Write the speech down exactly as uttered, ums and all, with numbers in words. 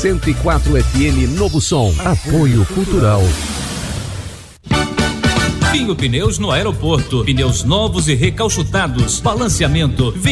cento e quatro F M Novo Som. Apoio Cultural. Pinho Pneus no aeroporto. Pneus novos e recalchutados. Balanceamento.